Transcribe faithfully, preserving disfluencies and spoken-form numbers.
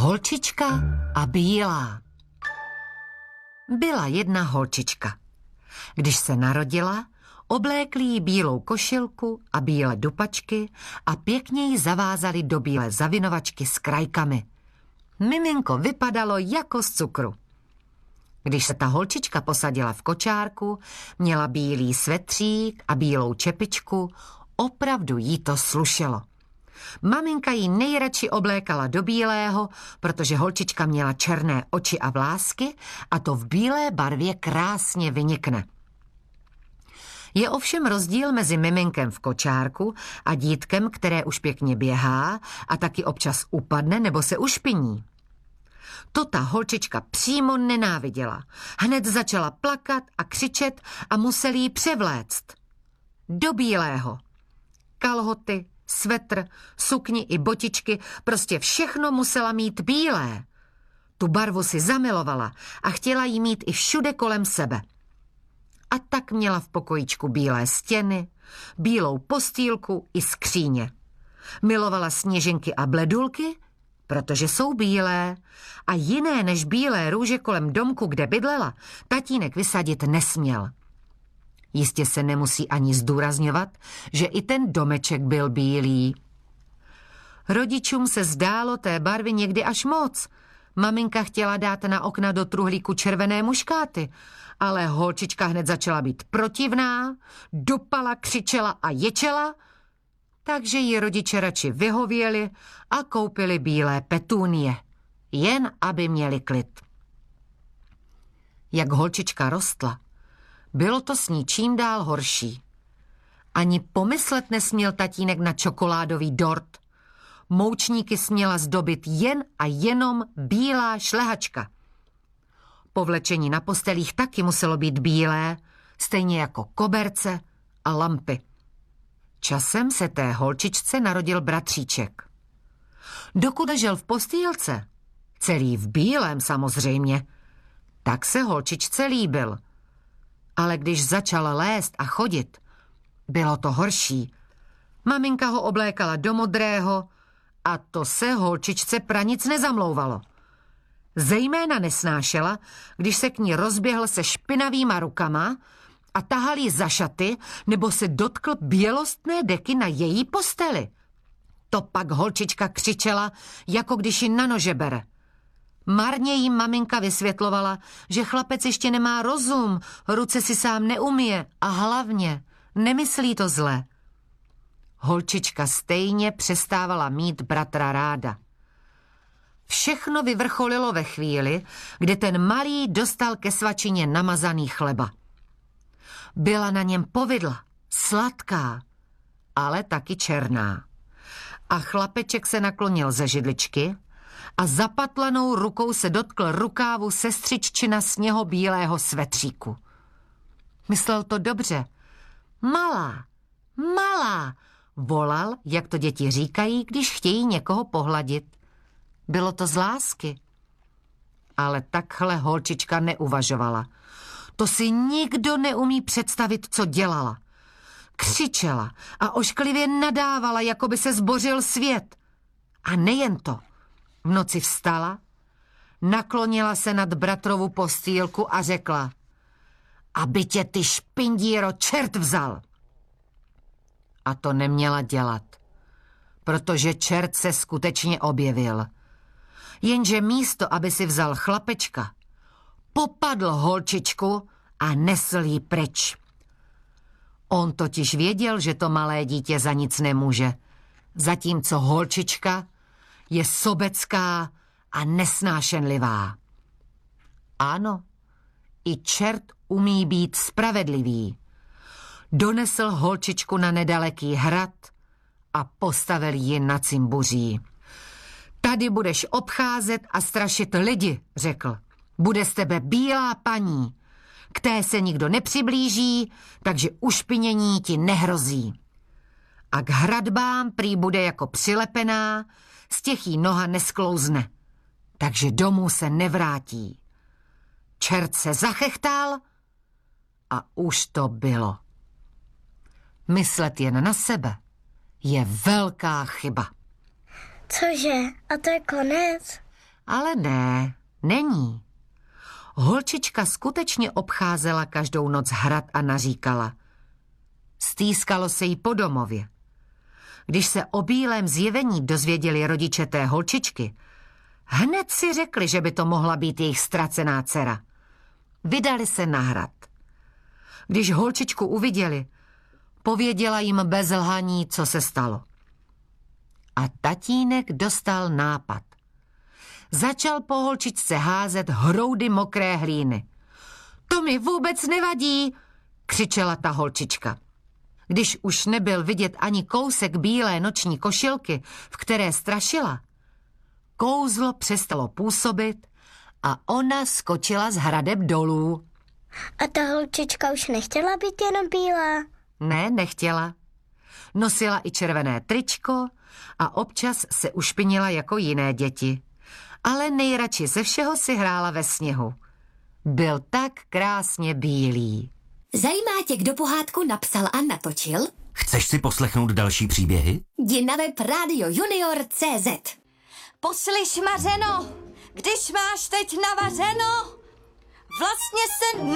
Holčička a bílá. Byla jedna holčička. Když se narodila, oblékli jí bílou košilku a bílé dupačky a pěkně ji zavázali do bílé zavinovačky s krajkami. Miminko vypadalo jako z cukru. Když se ta holčička posadila v kočárku, měla bílý svetřík a bílou čepičku, opravdu jí to slušelo. Maminka ji nejradši oblékala do bílého, protože holčička měla černé oči a vlásky a to v bílé barvě krásně vynikne. Je ovšem rozdíl mezi miminkem v kočárku a dítkem, které už pěkně běhá a taky občas upadne nebo se ušpiní. To ta holčička přímo nenáviděla. Hned začala plakat a křičet a museli ji převléct. Do bílého. Kalhoty, svetr, sukni i botičky, prostě všechno musela mít bílé. Tu barvu si zamilovala a chtěla jí mít i všude kolem sebe. A tak měla v pokojíčku bílé stěny, bílou postýlku i skříně. Milovala sněženky a bledulky, protože jsou bílé, a jiné než bílé růže kolem domku, kde bydlela, tatínek vysadit nesměl. Jistě se nemusí ani zdůrazňovat, že i ten domeček byl bílý. Rodičům se zdálo té barvy někdy až moc. Maminka chtěla dát na okna do truhlíku červené muškáty, ale holčička hned začala být protivná, dupala, křičela a ječela, takže ji rodiče radši vyhověli a koupili bílé petúnie, jen aby měli klid. Jak holčička rostla, bylo to s ní čím dál horší. Ani pomyslet nesměl tatínek na čokoládový dort. Moučníky směla zdobit jen a jenom bílá šlehačka. Povlečení na postelích taky muselo být bílé, stejně jako koberce a lampy. Časem se té holčičce narodil bratříček. Dokud žil v postýlce, celý v bílém samozřejmě, tak se holčičce líbil. Ale když začala lézt a chodit, bylo to horší. Maminka ho oblékala do modrého a to se holčičce pranic nezamlouvalo. Zejména nesnášela, když se k ní rozběhl se špinavýma rukama a tahal jí za šaty nebo se dotkl bělostné deky na její posteli. To pak holčička křičela, jako když ji na nože bere. Marně jí maminka vysvětlovala, že chlapec ještě nemá rozum, ruce si sám neumije a hlavně nemyslí to zle. Holčička stejně přestávala mít bratra ráda. Všechno vyvrcholilo ve chvíli, kdy ten malý dostal ke svačině namazaný chleba. Byla na něm povidla, sladká, ale taky černá. A chlapeček se naklonil ze židličky a zapatlanou rukou se dotkl rukávu sestřiččina sněhobílého svetříku. Myslel to dobře. Malá, malá, volal, jak to děti říkají, když chtějí někoho pohladit. Bylo to z lásky. Ale takhle holčička neuvažovala. To si nikdo neumí představit, co dělala. Křičela a ošklivě nadávala, jako by se zbořil svět. A nejen to. V noci vstala, naklonila se nad bratrovu postýlku a řekla: aby tě ty špindíro čert vzal. A to neměla dělat, protože čert se skutečně objevil. Jenže místo, aby si vzal chlapečka, popadl holčičku a nesl jí pryč. On totiž věděl, že to malé dítě za nic nemůže, zatímco holčička je sobecká a nesnášenlivá. Ano, i čert umí být spravedlivý. Donesl holčičku na nedaleký hrad a postavil ji na cimbuří. Tady budeš obcházet a strašit lidi, řekl. Bude z tebe bílá paní. K té se nikdo nepřiblíží, takže ušpinění ti nehrozí. A k hradbám prý bude jako přilepená, z těch jí noha nesklouzne, takže domů se nevrátí. Čert se zachechtal a už to bylo. Myslet jen na sebe je velká chyba. Cože? A to je konec? Ale ne, není. Holčička skutečně obcházela každou noc hrad a naříkala. Stýskalo se jí po domově. Když se o bílém zjevení dozvěděli rodiče té holčičky, hned si řekli, že by to mohla být jejich ztracená dcera. Vydali se na hrad. Když holčičku uviděli, pověděla jim bez lhaní, co se stalo. A tatínek dostal nápad. Začal po holčičce házet hroudy mokré hlíny. To mi vůbec nevadí, křičela ta holčička. Když už nebyl vidět ani kousek bílé noční košilky, v které strašila, kouzlo přestalo působit a ona skočila z hradeb dolů. A ta holčička už nechtěla být jenom bílá? Ne, nechtěla. Nosila i červené tričko a občas se ušpinila jako jiné děti. Ale nejradši ze všeho si hrála ve sněhu. Byl tak krásně bílý. Zajímá tě, kdo pohádku napsal a natočil? Chceš si poslechnout další příběhy? Jdi na web radio junior tečka cé zet. Poslyš, Mařeno, když máš teď navařeno, vlastně se